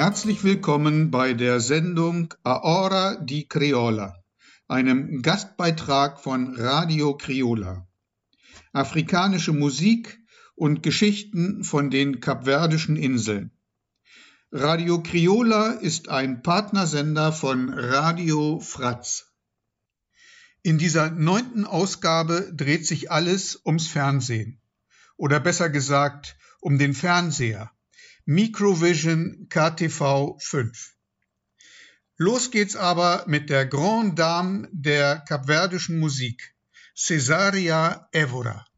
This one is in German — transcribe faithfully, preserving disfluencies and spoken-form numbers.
Herzlich willkommen bei der Sendung A Hora di Criolla, einem Gastbeitrag von Radio Criolla. Afrikanische Musik und Geschichten von den Kapverdischen Inseln. Radio Criolla ist ein Partnersender von Radio Fratz. In dieser neunten Ausgabe dreht sich alles ums Fernsehen. Oder besser gesagt, um den Fernseher. Microvision K T V fünf. Los geht's aber mit der Grande Dame der kapverdischen Musik, Cesaria Évora.